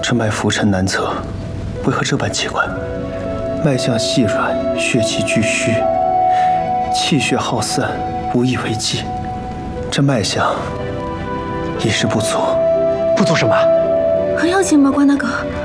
这脉浮沉难测，为何这般奇怪？脉象细软，血气俱虚，气血耗散，无以为继。这脉象已是不足。 不足什么？ 还要紧吗，关大哥？